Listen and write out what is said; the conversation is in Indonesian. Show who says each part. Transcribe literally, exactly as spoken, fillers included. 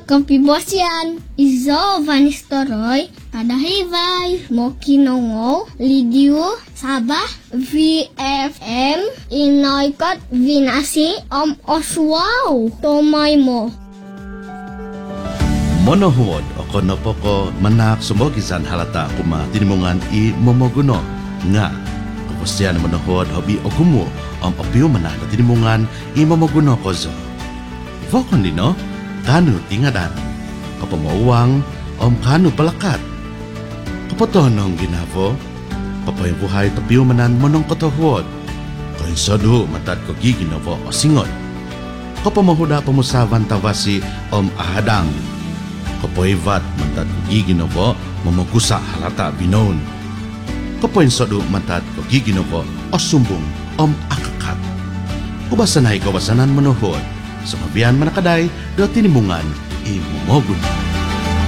Speaker 1: Kampibosyan, Izo Vanistoroy, Kadahivay, Mokinongo, Lidiu, Sabah, V F M, Inoykot, Vinasi, Om Oswaw, Tomay mo.
Speaker 2: Monohuod o konopoko manak sumogizan halata kuma tinimungan i momoguno nga kapusyan monohuod hobi ogumo om opio manak na tinimungan i momoguno kozo. Vokon dino kanu tingadan kapamawang om kanu palakat kapotonong ginavo kapayang buhay tapio manan monong kotohuod kain sodo matat ko giginavo o singot kapamahuda pamusavan tawasi om ahadang kapoivat matat ko giginavo mamagusa halata binon kapoin sodo matat ko giginavo o sumbong om akakat kubasanay kawasanan manohod sa mabiyan manakaday do tinimungan imumogun.